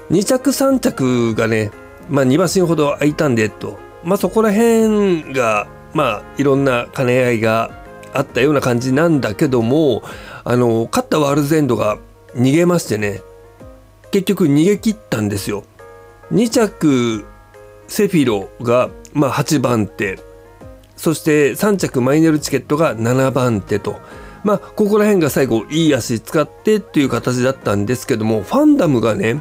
2着3着がね、2馬身ほど空いたんでと、そこら辺がいろんな兼ね合いがあったような感じなんだけども、勝ったワールズエンドが逃げましてね、結局逃げ切ったんですよ。2着セフィロが8番手、そして3着マイネルチケットが7番手と、ここら辺が最後いい足使ってっていう形だったんですけども、ファンダムがね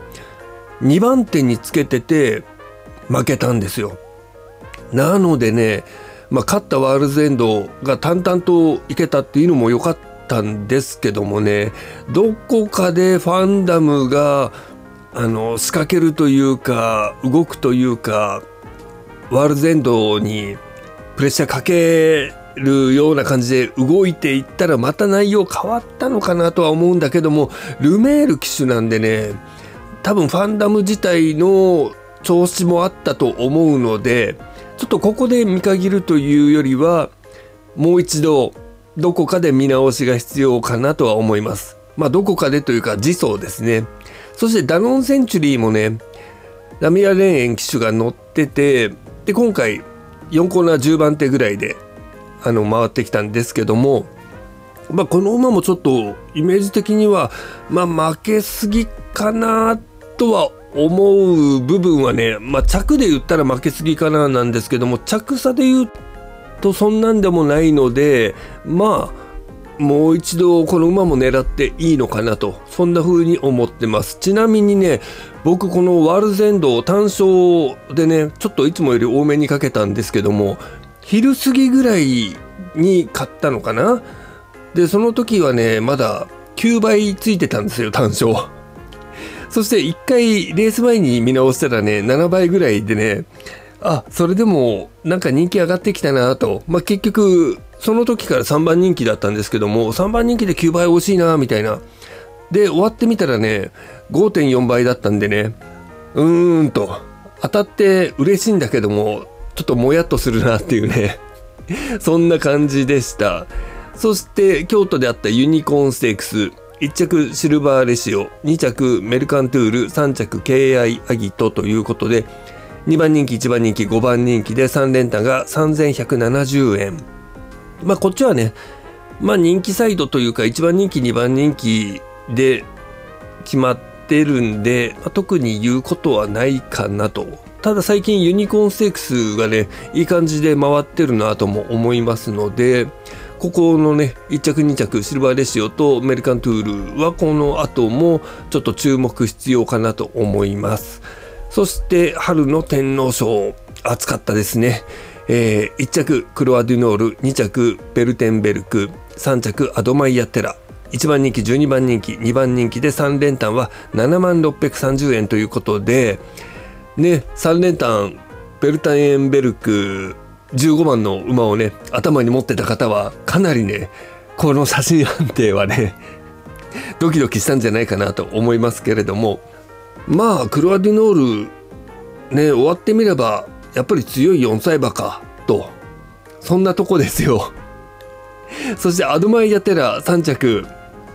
2番手につけてて負けたんですよ。なのでね、勝ったワールズエンドが淡々といけたっていうのも良かったんですけどもね、どこかでファンダムが仕掛けるというか動くというか、ワールズエンドにプレッシャーかけるような感じで動いていったらまた内容変わったのかなとは思うんだけども、ルメール騎手なんでね、多分ファンダム自体の調子もあったと思うので、ちょっとここで見限るというよりはもう一度どこかで見直しが必要かなとは思います。どこかでというか次走ですね。そしてダノンセンチュリーもね、ラミア・レーン騎手が乗ってて、で今回4コーナー10番手ぐらいで回ってきたんですけども、この馬もちょっとイメージ的には負けすぎかなとは思う部分はね、着で言ったら負けすぎかななんですけども、着差で言うとそんなんでもないので、もう一度この馬も狙っていいのかなと、そんな風に思ってます。ちなみにね、僕このワールズエンド単勝でね、ちょっといつもより多めにかけたんですけども、昼過ぎぐらいに買ったのかな。でその時はねまだ9倍ついてたんですよ、単勝。そして1回レース前に見直したらね7倍ぐらいでね、それでもなんか人気上がってきたなと、結局その時から3番人気だったんですけども、3番人気で9倍惜しいなみたいな。で終わってみたらね 5.4 倍だったんでね、と当たって嬉しいんだけどもちょっともやっとするなっていうねそんな感じでした。そして京都であったユニコーンステークス、1着シルバーレシオ、2着メルカントゥール、3着 KI アギトということで、2番人気1番人気5番人気で3連単が3170円。こっちはね人気サイドというか1番人気2番人気で決まってるんで、特に言うことはないかなと。ただ最近ユニコーンステークスがねいい感じで回ってるなとも思いますので、ここのね1着2着シルバーレシオとメルカントゥールはこの後もちょっと注目必要かなと思います。そして春の天皇賞暑かったですね。1着クロアデュノール、2着ベルテンベルク、3着アドマイヤテラ、1番人気12番人気2番人気で3連単は7万630円ということでね、3連単ベルテンベルク15番の馬をね頭に持ってた方はかなりねこの写真判定はねドキドキしたんじゃないかなと思いますけれども、クロアデュノールね終わってみればやっぱり強い4歳馬かと、そんなとこですよ。そしてアドマイヤテラ3着、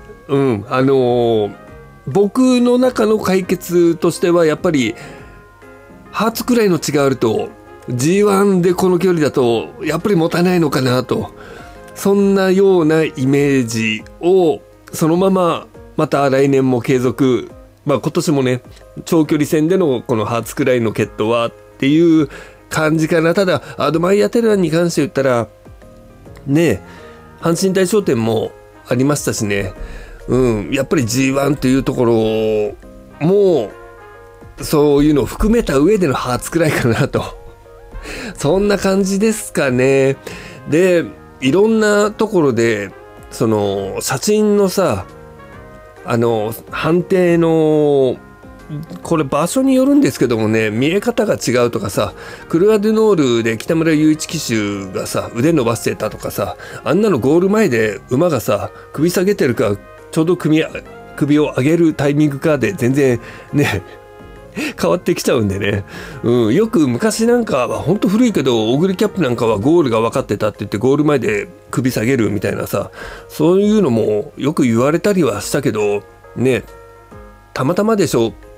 僕の中の解決としてはやっぱりハーツくらいの血があると G1 でこの距離だとやっぱり持たないのかなと、そんなようなイメージをそのまままた来年も継続、今年もね長距離戦でのこのハーツくらいの決闘はっていう感じかな。ただアドマイヤテラに関して言ったらね、阪神大賞典もありましたしね、やっぱり G1 というところもそういうのを含めた上でのハーツくらいかなとそんな感じですかね。でいろんなところでその写真のさ判定のこれ場所によるんですけどもね、見え方が違うとかさ、クルアデュノールで北村雄一騎手がさ腕伸ばしてたとかさ、あんなのゴール前で馬がさ首下げてるかちょうど首を上げるタイミングかで全然ね変わってきちゃうんでね、よく昔なんかはほんと古いけどオグリキャップなんかはゴールが分かってたって言ってゴール前で首下げるみたいなさ、そういうのもよく言われたりはしたけどね、たまたまでしょ